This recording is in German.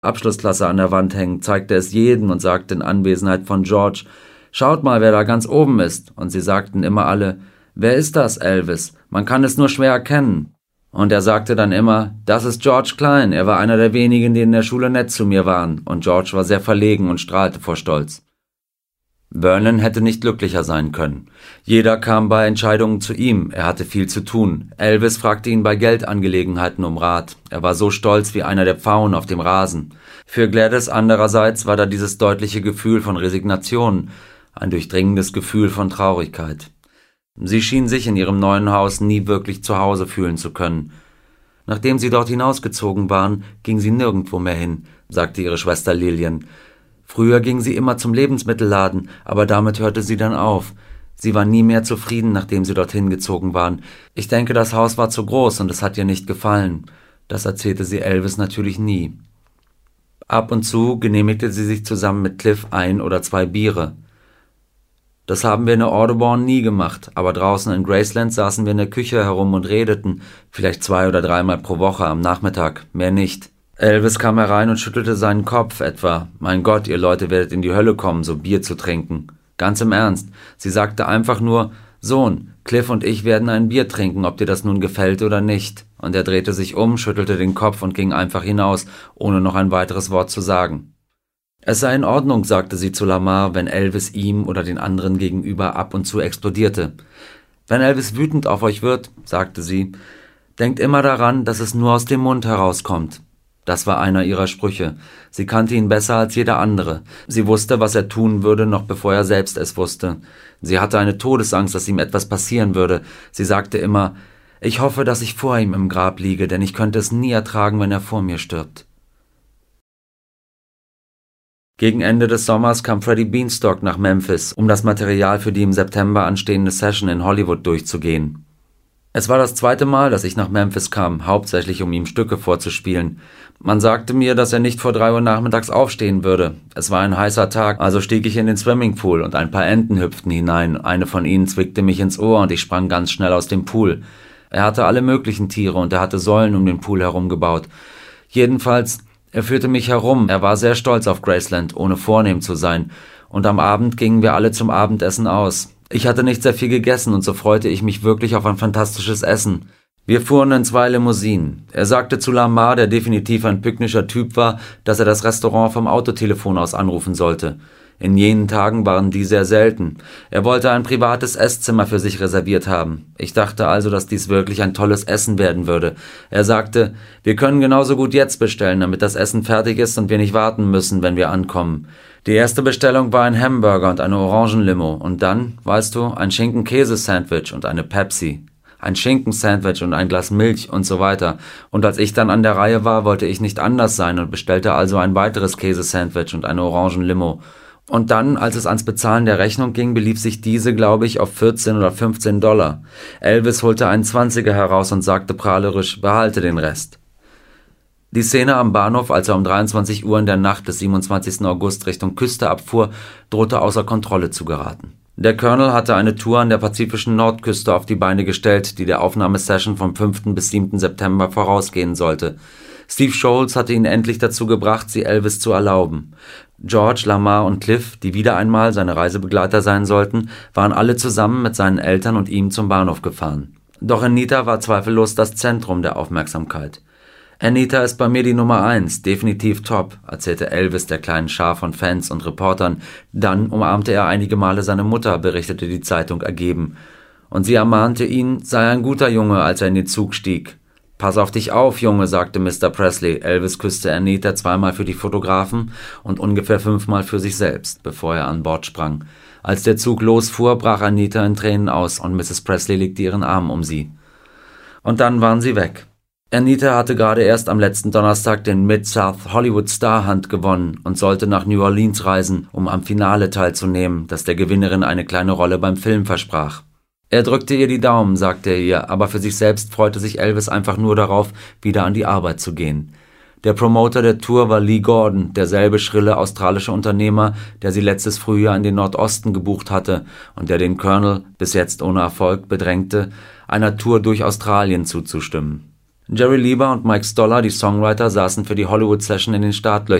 Abschlussklasse an der Wand hängen, zeigte es jedem und sagte in Anwesenheit von George: »Schaut mal, wer da ganz oben ist.« Und sie sagten immer alle: »Wer ist das, Elvis? Man kann es nur schwer erkennen.« Und er sagte dann immer: »Das ist George Klein, er war einer der wenigen, die in der Schule nett zu mir waren.« Und George war sehr verlegen und strahlte vor Stolz. Vernon hätte nicht glücklicher sein können. Jeder kam bei Entscheidungen zu ihm, er hatte viel zu tun. Elvis fragte ihn bei Geldangelegenheiten um Rat. Er war so stolz wie einer der Pfauen auf dem Rasen. Für Gladys andererseits war da dieses deutliche Gefühl von Resignation, ein durchdringendes Gefühl von Traurigkeit. Sie schien sich in ihrem neuen Haus nie wirklich zu Hause fühlen zu können. Nachdem sie dort hinausgezogen waren, ging sie nirgendwo mehr hin, sagte ihre Schwester Lillian. Früher ging sie immer zum Lebensmittelladen, aber damit hörte sie dann auf. Sie war nie mehr zufrieden, nachdem sie dorthin gezogen waren. Ich denke, das Haus war zu groß und es hat ihr nicht gefallen. Das erzählte sie Elvis natürlich nie. Ab und zu genehmigte sie sich zusammen mit Cliff 1 oder 2 Biere. Das haben wir in der Audubon nie gemacht, aber draußen in Graceland saßen wir in der Küche herum und redeten, vielleicht 2 oder 3 Mal pro Woche am Nachmittag, mehr nicht. Elvis kam herein und schüttelte seinen Kopf etwa: »Mein Gott, ihr Leute werdet in die Hölle kommen, so Bier zu trinken.« Ganz im Ernst, sie sagte einfach nur: »Sohn, Cliff und ich werden ein Bier trinken, ob dir das nun gefällt oder nicht.« Und er drehte sich um, schüttelte den Kopf und ging einfach hinaus, ohne noch ein weiteres Wort zu sagen. Es sei in Ordnung, sagte sie zu Lamar, wenn Elvis ihm oder den anderen gegenüber ab und zu explodierte. »Wenn Elvis wütend auf euch wird«, sagte sie, »denkt immer daran, dass es nur aus dem Mund herauskommt.« Das war einer ihrer Sprüche. Sie kannte ihn besser als jeder andere. Sie wusste, was er tun würde, noch bevor er selbst es wusste. Sie hatte eine Todesangst, dass ihm etwas passieren würde. Sie sagte immer: »Ich hoffe, dass ich vor ihm im Grab liege, denn ich könnte es nie ertragen, wenn er vor mir stirbt.« Gegen Ende des Sommers kam Freddie Beanstalk nach Memphis, um das Material für die im September anstehende Session in Hollywood durchzugehen. Es war das 2. Mal, dass ich nach Memphis kam, hauptsächlich um ihm Stücke vorzuspielen. Man sagte mir, dass er nicht vor 3 Uhr nachmittags aufstehen würde. Es war ein heißer Tag, also stieg ich in den Swimmingpool und ein paar Enten hüpften hinein. Eine von ihnen zwickte mich ins Ohr und ich sprang ganz schnell aus dem Pool. Er hatte alle möglichen Tiere und er hatte Säulen um den Pool herum gebaut. Jedenfalls, er führte mich herum. Er war sehr stolz auf Graceland, ohne vornehm zu sein. Und am Abend gingen wir alle zum Abendessen aus. Ich hatte nicht sehr viel gegessen und so freute ich mich wirklich auf ein fantastisches Essen. Wir fuhren in 2 Limousinen. Er sagte zu Lamar, der definitiv ein pyknischer Typ war, dass er das Restaurant vom Autotelefon aus anrufen sollte. In jenen Tagen waren die sehr selten. Er wollte ein privates Esszimmer für sich reserviert haben. Ich dachte also, dass dies wirklich ein tolles Essen werden würde. Er sagte: »Wir können genauso gut jetzt bestellen, damit das Essen fertig ist und wir nicht warten müssen, wenn wir ankommen.« Die erste Bestellung war ein Hamburger und eine Orangenlimo und dann, weißt du, ein Schinken-Käse-Sandwich und eine Pepsi. Ein Schinkensandwich und ein Glas Milch und so weiter. Und als ich dann an der Reihe war, wollte ich nicht anders sein und bestellte also ein weiteres Käsesandwich und eine Orangenlimo. Und dann, als es ans Bezahlen der Rechnung ging, belief sich diese, glaube ich, auf 14 oder 15 $. Elvis holte einen 20er heraus und sagte prahlerisch: »Behalte den Rest.« Die Szene am Bahnhof, als er um 23 Uhr in der Nacht des 27. August Richtung Küste abfuhr, drohte außer Kontrolle zu geraten. Der Colonel hatte eine Tour an der pazifischen Nordküste auf die Beine gestellt, die der Aufnahmesession vom 5. bis 7. September vorausgehen sollte. Steve Scholes hatte ihn endlich dazu gebracht, sie Elvis zu erlauben. George, Lamar und Cliff, die wieder einmal seine Reisebegleiter sein sollten, waren alle zusammen mit seinen Eltern und ihm zum Bahnhof gefahren. Doch Anita war zweifellos das Zentrum der Aufmerksamkeit. »Anita ist bei mir die Nummer 1, definitiv top«, erzählte Elvis der kleinen Schar von Fans und Reportern. Dann umarmte er einige Male seine Mutter, berichtete die Zeitung ergeben. Und sie ermahnte ihn, sei ein guter Junge, als er in den Zug stieg. »Pass auf dich auf, Junge«, sagte Mr. Presley. Elvis küsste Anita 2-mal für die Fotografen und ungefähr 5-mal für sich selbst, bevor er an Bord sprang. Als der Zug losfuhr, brach Anita in Tränen aus und Mrs. Presley legte ihren Arm um sie. Und dann waren sie weg. Anita hatte gerade erst am letzten Donnerstag den Mid-South Hollywood Star Hunt gewonnen und sollte nach New Orleans reisen, um am Finale teilzunehmen, das der Gewinnerin eine kleine Rolle beim Film versprach. Er drückte ihr die Daumen, sagte er ihr, aber für sich selbst freute sich Elvis einfach nur darauf, wieder an die Arbeit zu gehen. Der Promoter der Tour war Lee Gordon, derselbe schrille australische Unternehmer, der sie letztes Frühjahr in den Nordosten gebucht hatte und der den Colonel, bis jetzt ohne Erfolg, bedrängte, einer Tour durch Australien zuzustimmen. Jerry Leiber und Mike Stoller, die Songwriter, saßen für die Hollywood-Session in den Startlöchern